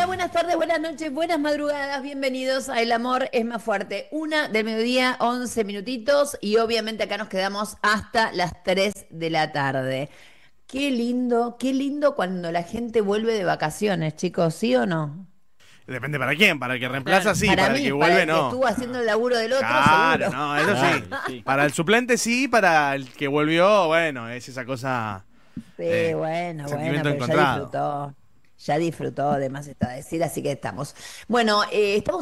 buenas tardes, buenas noches, buenas madrugadas, bienvenidos a El Amor es Más Fuerte. 1 del mediodía, 11 minutitos y obviamente acá nos quedamos hasta las 3 de la tarde. Qué lindo cuando la gente vuelve de vacaciones, chicos, ¿sí o no? Depende para quién, para el que reemplaza Claro. sí, Para para el mí, que para vuelve el que no. estuvo haciendo el laburo del otro, Claro, seguro. no, eso sí. Claro, sí. Para el suplente sí, para el que volvió, bueno, es esa cosa, Sí, bueno, sentimiento pero encontrado. ya disfrutó, además está decir, así que estamos. Bueno, estamos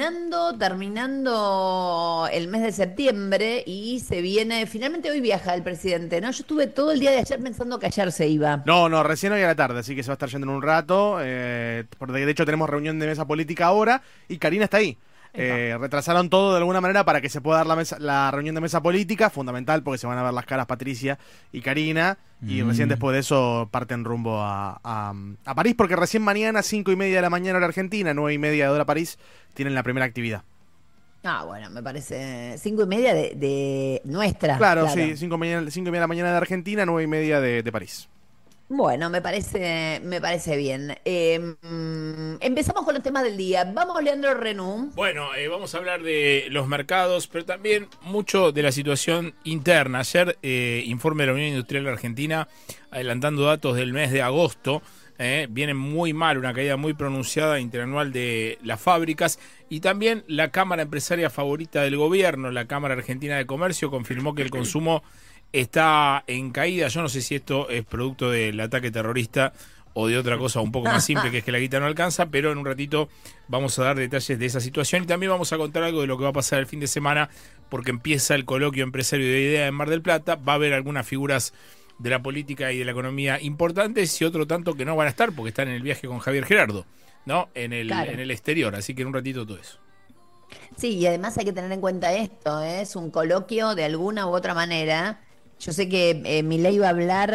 terminando el mes de septiembre y se viene, finalmente hoy viaja el presidente, ¿no? Yo estuve todo el día de ayer pensando que ayer se iba. No, no, recién hoy a la tarde, así que se va a estar yendo en un rato. Porque de hecho tenemos reunión de mesa política ahora y Karina está ahí. Retrasaron todo de alguna manera para que se pueda dar la reunión de mesa política, fundamental porque se van a ver las caras Patricia y Karina, y recién después de eso parten rumbo a París, porque recién mañana, 5:30 de la mañana hora Argentina, 9:30 de hora París, tienen la primera actividad. Ah, bueno, me parece 5:30 de nuestra. Claro, sí, 5:30 de la mañana de Argentina, 9:30 de París. Bueno, me parece bien. Empezamos con los temas del día. Vamos, Leandro Renú. Bueno, vamos a hablar de los mercados, pero también mucho de la situación interna. Ayer, informe de la Unión Industrial Argentina, adelantando datos del mes de agosto. Viene muy mal, una caída muy pronunciada interanual de las fábricas. Y también la Cámara Empresaria favorita del gobierno, la Cámara Argentina de Comercio, confirmó que el consumo está en caída. Yo no sé si esto es producto del ataque terrorista o de otra cosa un poco más simple, que es que la guita no alcanza, pero en un ratito vamos a dar detalles de esa situación y también vamos a contar algo de lo que va a pasar el fin de semana, porque empieza el coloquio empresario de idea en Mar del Plata. Va a haber algunas figuras de la política y de la economía importantes y otro tanto que no van a estar porque están en el viaje con Javier Gerardo, ¿no? En el exterior, así que en un ratito todo eso. Sí, y además hay que tener en cuenta esto, ¿eh? Es un coloquio de alguna u otra manera. Yo sé que Milei va a hablar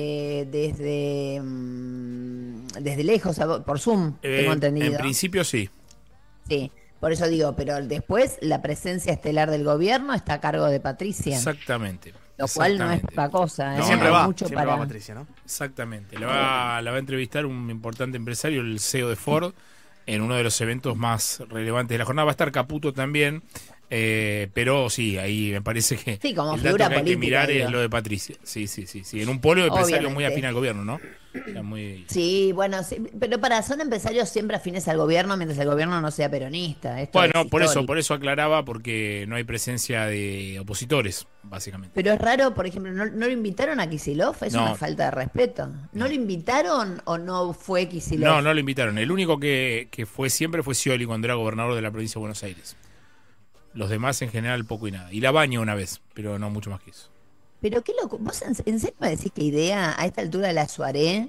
desde lejos, por Zoom, tengo entendido. En principio sí. Sí, por eso digo, pero después la presencia estelar del gobierno está a cargo de Patricia, Exactamente. lo cual no es Exactamente. poca cosa, ¿eh? No, Siempre Hay va, mucho siempre para... va Patricia, ¿no? Exactamente. La va a entrevistar un importante empresario, el CEO de Ford, en uno de los eventos más relevantes de la jornada. Va a estar Caputo también, pero sí, ahí me parece que Sí, como el figura dato que hay que política, mirar digo. es lo de Patricia. Sí. En un polo de empresarios muy Obviamente. afín al gobierno, ¿no? Era muy... Sí, bueno, sí, pero son empresarios siempre afines al gobierno mientras el gobierno no sea peronista. Esto Bueno, es por histórico. eso aclaraba, porque no hay presencia de opositores, básicamente. Pero es raro, por ejemplo, ¿no lo invitaron a Kicillof? Es No. una falta de respeto. ¿No lo invitaron o no fue Kicillof? No lo invitaron. El único que fue siempre fue Scioli cuando era gobernador de la provincia de Buenos Aires. Los demás en general poco y nada. Y la baño una vez, pero no mucho más que eso. Pero qué loco. ¿Vos en serio me decís que idea a esta altura de la Soirée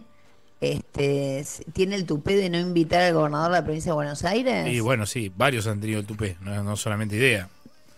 tiene el tupé de no invitar al gobernador de la provincia de Buenos Aires? Y bueno, sí, varios han tenido el tupé, no solamente idea.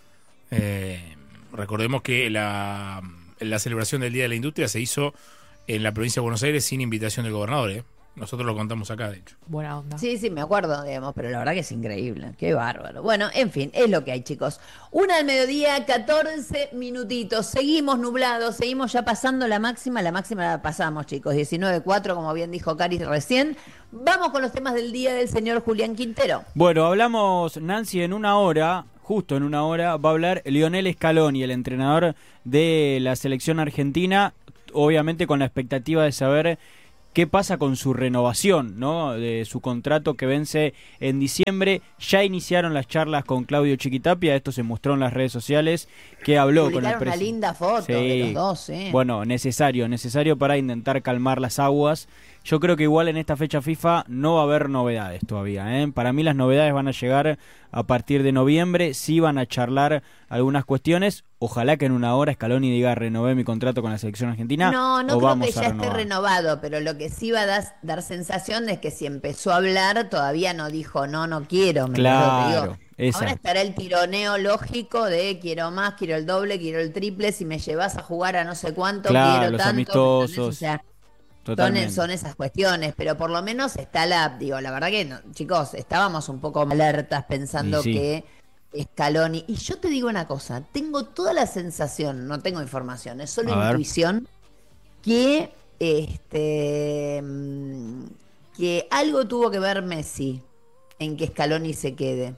Recordemos que la celebración del Día de la Industria se hizo en la provincia de Buenos Aires sin invitación del gobernador, ¿eh? Nosotros lo contamos acá, de hecho. Buena onda. Sí, me acuerdo, digamos, pero la verdad que es increíble. Qué bárbaro. Bueno, en fin, es lo que hay, chicos. 1 del mediodía, 14 minutitos. Seguimos nublados, seguimos ya pasando la máxima. La máxima la pasamos, chicos. 19,4, como bien dijo Cari recién. Vamos con los temas del día del señor Julián Quintero. Bueno, hablamos, Nancy, en una hora, justo en una hora, va a hablar Lionel Scaloni, el entrenador de la selección argentina, obviamente con la expectativa de saber qué pasa con su renovación, ¿no? De su contrato que vence en diciembre. Ya iniciaron las charlas con Claudio Chiquitapia, esto se mostró en las redes sociales, que habló con el Publicaron una presidente. linda foto de los dos, ¿eh? Bueno, necesario para intentar calmar las aguas. Yo creo que igual en esta fecha FIFA no va a haber novedades todavía, ¿eh? Para mí las novedades van a llegar a partir de noviembre. Sí van a charlar algunas cuestiones. Ojalá que en una hora Scaloni diga renové mi contrato con la selección argentina. No o creo vamos que a ya esté renovar. renovado, pero lo que sí va a dar sensación es que si empezó a hablar todavía no dijo no quiero. Claro, esa. Ahora estará el tironeo lógico de quiero más, quiero el doble, quiero el triple, si me llevas a jugar a no sé cuánto, Claro, quiero los tanto. amistosos. ¿Me entendés? O sea, Totalmente. son esas cuestiones, pero por lo menos está la verdad que chicos, estábamos un poco alertas pensando Y sí. que Scaloni, y yo te digo una cosa, tengo toda la sensación, no tengo información, es solo A ver. intuición, que que algo tuvo que ver Messi en que Scaloni se quede.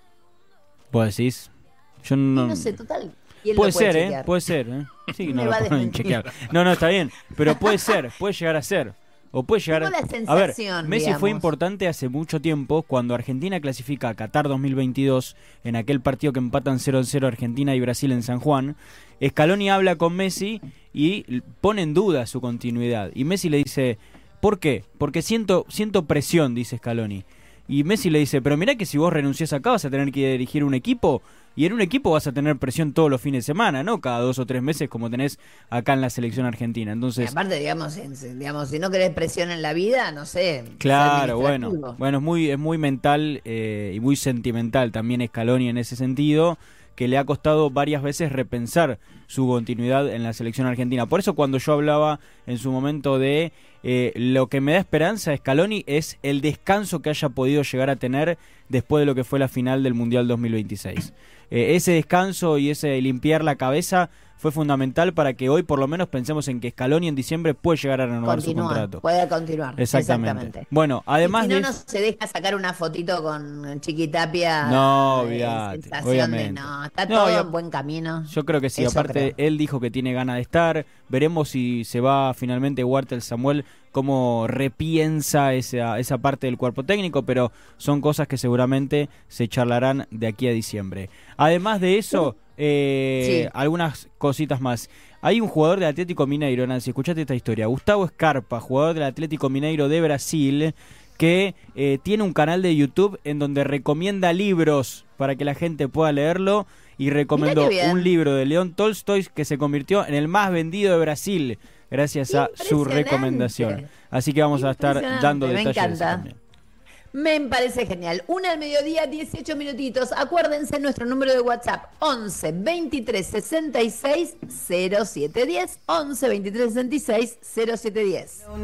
¿Vos decís? Yo Y no... no sé, total. ¿Quién Puede lo puede ser, chequear? Puede ser, Sí, Me no lo va a pueden desmentir. chequear. No, está bien. Pero puede ser, puede llegar a ser. O puede llegar Tengo la a ver, sensación, Messi digamos. fue importante hace mucho tiempo cuando Argentina clasifica a Qatar 2022 en aquel partido que empatan 0-0 Argentina y Brasil en San Juan. Scaloni habla con Messi y pone en duda su continuidad. Y Messi le dice, ¿por qué? Porque siento presión, dice Scaloni. Y Messi le dice, pero mirá que si vos renunciás acá vas a tener que dirigir un equipo, y en un equipo vas a tener presión todos los fines de semana, ¿no? Cada 2 o 3 meses como tenés acá en la selección argentina. Entonces, Aparte, digamos, si no querés presión en la vida, no sé. claro, ser administrativo. bueno, es muy mental y muy sentimental también Scaloni en ese sentido, que le ha costado varias veces repensar su continuidad en la selección argentina. Por eso cuando yo hablaba en su momento de lo que me da esperanza a Scaloni es el descanso que haya podido llegar a tener después de lo que fue la final del Mundial 2026. Ese descanso y ese limpiar la cabeza fue fundamental para que hoy por lo menos pensemos en que Scaloni en diciembre puede llegar a renovar su contrato. Puede continuar. Exactamente. Bueno, además y si no, de no eso... se deja sacar una fotito con Chiquitapia. No, olvidate, sensación obviamente. No, está No, todo yo- en buen camino. Yo creo que sí, Eso aparte creo. él dijo que tiene ganas de estar, veremos si se va finalmente Huerta el Samuel, cómo repiensa esa parte del cuerpo técnico, pero son cosas que seguramente se charlarán de aquí a diciembre. Además de eso, Sí. algunas cositas más. Hay un jugador del Atlético Mineiro, Nancy, escuchate esta historia, Gustavo Scarpa, jugador del Atlético Mineiro de Brasil, que tiene un canal de YouTube en donde recomienda libros para que la gente pueda leerlo y recomendó Mirá qué bien. un libro de León Tolstoy que se convirtió en el más vendido de Brasil gracias a su Impresionante. recomendación. Así que vamos a estar Impresionante, dando me detalles de eso encanta. también. Me parece genial. 1 al mediodía, 18 minutitos. Acuérdense nuestro número de WhatsApp: 11 23 66 0710. 11 23 66 0710.